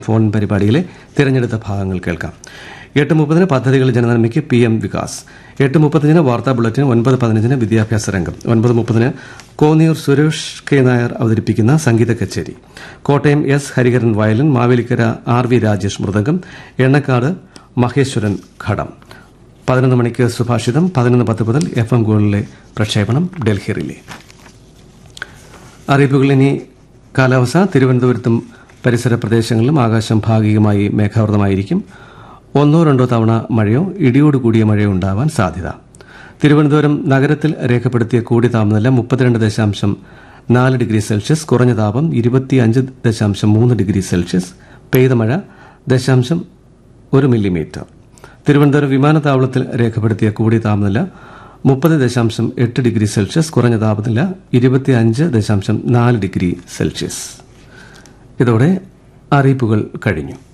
Phone പരിപാടിയിലെ തിരഞ്ഞെടുത്ത ഭാഗങ്ങൾ കേൾക്കാം. 8:30 പദ്ധതികൾ ജനനന്മയ്ക്ക് PM വികാസ്, 8:35 വാർത്താ ബുള്ളറ്റിൻ, 9:15 വിദ്യാഭ്യാസ രംഗം, 9:30 കോന്നിയൂർ സുരേഷ് കെ നായർ അവതരിപ്പിക്കുന്ന സംഗീത കച്ചേരി, Kottayam S Hariharan violin, Mavelikkara RV Rajesh mridangam, Ennakkad Maheshwaran ഘടം. 11 മണിക്ക് സുഭാഷിതം, 11:10 മുതൽ FM ഗോളിലെ പ്രക്ഷേപണം ഡൽഹി റിലേ. അറിയിപ്പുകൾ. ഇനി കാലാവസ്ഥ. തിരുവനന്തപുരത്തും പരിസര പ്രദേശങ്ങളിലും ആകാശം ഭാഗികമായി മേഘാവൃതമായിരിക്കും. 1-2 തവണ മഴയോ ഇടിയോടുകൂടിയ മഴയോ ഉണ്ടാവാൻ സാധ്യത. തിരുവനന്തപുരം നഗരത്തിൽ രേഖപ്പെടുത്തിയ കൂടിയ താപനില 32.4 ഡിഗ്രി സെൽഷ്യസ്, കുറഞ്ഞ താപം 25.3 ഡിഗ്രി സെൽഷ്യസ്, പെയ്ത മഴ 0.1 മില്ലിമീറ്റർ. തിരുവനന്തപുരം വിമാനത്താവളത്തിൽ രേഖപ്പെടുത്തിയ കൂടിയ താപനില 30.8 ഡിഗ്രി സെൽഷ്യസ്, കുറഞ്ഞ താപനില 25.4 ഡിഗ്രി സെൽഷ്യസ്. ഇതോടെ അറിയിപ്പുകൾ കഴിഞ്ഞു.